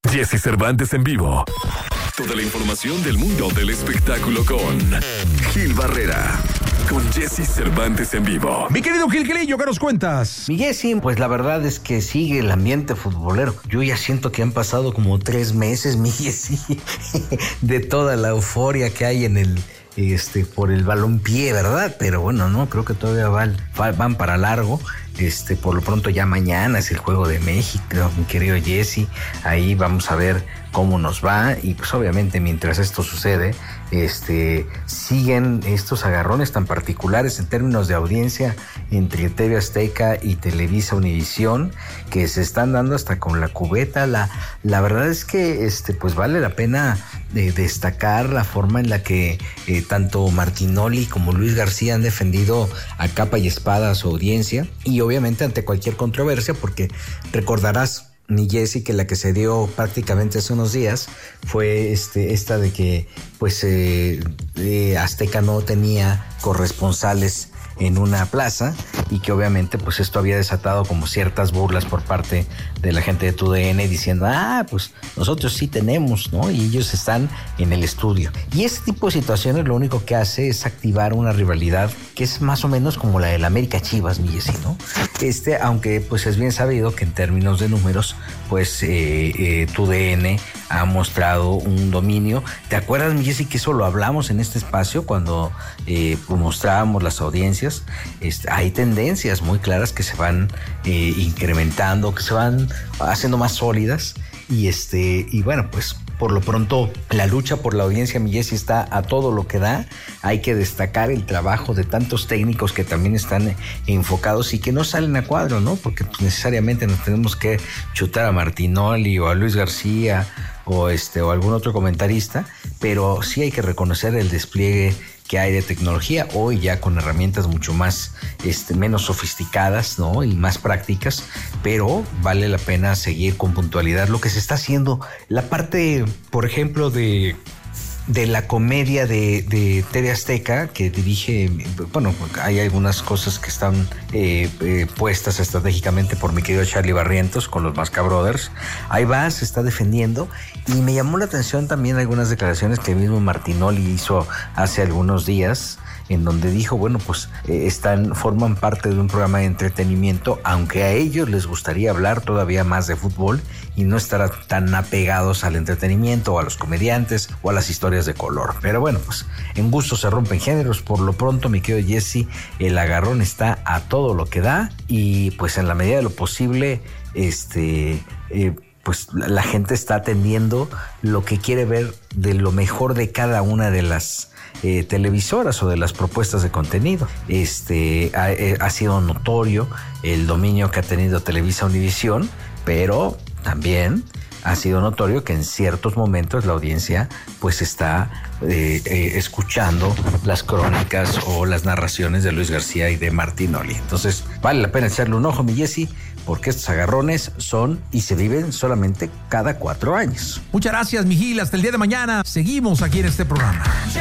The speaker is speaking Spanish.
Jesse Cervantes en vivo. Toda la información del mundo del espectáculo con Gil Barrera. Con Jesse Cervantes en vivo. Mi querido Gilillo, ¿qué nos cuentas? Mi Jesse, pues la verdad es que sigue el ambiente futbolero. Yo ya siento que han pasado como 3 meses, mi Jesse, de toda la euforia que hay en el por el balompié, ¿verdad? Pero bueno, no, creo que todavía van para largo. Por lo pronto ya mañana es el Juego de México, mi querido Jesse. Ahí vamos a ver cómo nos va. Y pues obviamente mientras esto sucede, siguen estos agarrones tan particulares en términos de audiencia entre TV Azteca y Televisa Univisión, que se están dando hasta con la cubeta. La verdad es que pues vale la pena destacar la forma en la que tanto Martinoli como Luis García han defendido a capa y espada a su audiencia, y obviamente ante cualquier controversia, porque recordarás, mi Jesse, que la que se dio prácticamente hace unos días fue esta de que pues Azteca no tenía corresponsales en una plaza, y que obviamente pues esto había desatado como ciertas burlas por parte de la gente de TUDN diciendo, pues nosotros sí tenemos, ¿no? Y ellos están en el estudio. Y ese tipo de situaciones lo único que hace es activar una rivalidad que es más o menos como la del América Chivas, mi Jesse, ¿no? Aunque pues es bien sabido que en términos de números, pues TUDN ha mostrado un dominio. ¿Te acuerdas, mi Jesse, que eso lo hablamos en este espacio cuando mostrábamos las audiencias? Hay tendencias muy claras que se van incrementando, que se van haciendo más sólidas, y bueno, pues por lo pronto la lucha por la audiencia, mi Jesse, está a todo lo que da. Hay que destacar el trabajo de tantos técnicos que también están enfocados y que no salen a cuadro, ¿no? Porque pues, necesariamente nos tenemos que chutar a Martinoli o a Luis García o algún otro comentarista, pero sí hay que reconocer el despliegue que hay de tecnología hoy, ya con herramientas mucho más menos sofisticadas, ¿no? Y más prácticas, pero vale la pena seguir con puntualidad lo que se está haciendo. La parte, por ejemplo, de la comedia de TV Azteca, que dirige, bueno, hay algunas cosas que están puestas estratégicamente por mi querido Charlie Barrientos con los Mascabrothers. Ahí va, se está defendiendo, y me llamó la atención también algunas declaraciones que el mismo Martinoli hizo hace algunos días, en donde dijo, bueno, pues forman parte de un programa de entretenimiento, aunque a ellos les gustaría hablar todavía más de fútbol y no estar tan apegados al entretenimiento o a los comediantes o a las historias de color. Pero bueno, pues en gusto se rompen géneros. Por lo pronto, mi querido Jesse, el agarrón está a todo lo que da, y pues en la medida de lo posible, pues la gente está atendiendo lo que quiere ver de lo mejor de cada una de las televisoras o de las propuestas de contenido. Ha sido notorio el dominio que ha tenido Televisa Univisión, pero también ha sido notorio que en ciertos momentos la audiencia pues está escuchando las crónicas o las narraciones de Luis García y de Martinoli. Entonces vale la pena echarle un ojo, mi Jesse, porque estos agarrones son y se viven solamente cada 4 años. Muchas gracias, mi Gil. Hasta el día de mañana. Seguimos aquí en este programa.